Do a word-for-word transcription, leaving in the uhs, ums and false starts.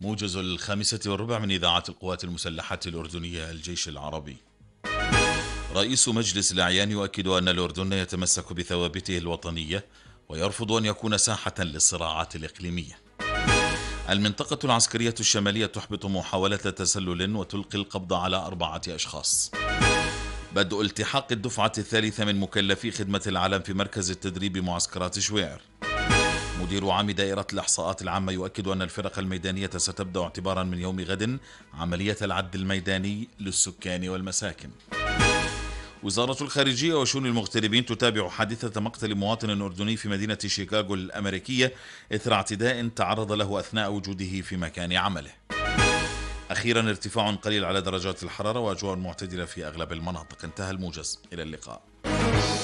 موجز الخامسة والربع من إذاعة القوات المسلحة الأردنية الجيش العربي. رئيس مجلس الأعيان يؤكد أن الأردن يتمسك بثوابته الوطنية ويرفض أن يكون ساحة للصراعات الإقليمية. المنطقة العسكرية الشمالية تحبط محاولة تسلل وتلقي القبض على أربعة أشخاص. بدء التحاق الدفعة الثالثة من مكلفي خدمة العلم في مركز التدريب معسكرات شوير. مدير عام دائرة الإحصاءات العامة يؤكد أن الفرق الميدانية ستبدأ اعتبارا من يوم غد عملية العد الميداني للسكان والمساكن. وزارة الخارجية وشؤون المغتربين تتابع حادثة مقتل مواطن أردني في مدينة شيكاغو الأمريكية إثر اعتداء تعرض له أثناء وجوده في مكان عمله. أخيرا ارتفاع قليل على درجات الحرارة وأجواء معتدلة في أغلب المناطق. انتهى الموجز، إلى اللقاء.